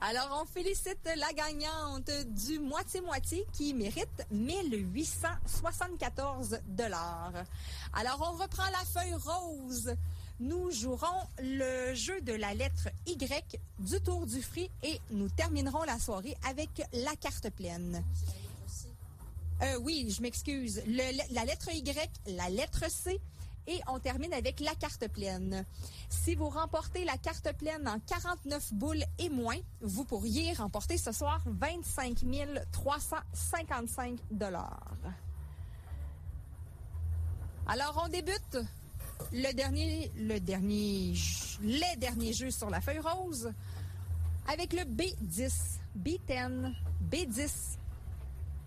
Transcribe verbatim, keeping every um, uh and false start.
Alors, on félicite la gagnante du moitié-moitié qui mérite mille huit cent soixante-quatorze dollars. Alors, on reprend la feuille rose. Nous jouerons le jeu de la lettre Y du Tour du Fruit et nous terminerons la soirée avec la carte pleine. Euh, oui, je m'excuse. Le, la lettre Y, la lettre C et on termine avec la carte pleine. Si vous remportez la carte pleine en quarante-neuf boules et moins, vous pourriez remporter ce soir vingt-cinq mille trois cent cinquante-cinq dollars. Alors, on débute le dernier, le dernier, les derniers jeux sur la feuille rose avec le B dix, B dix, B dix.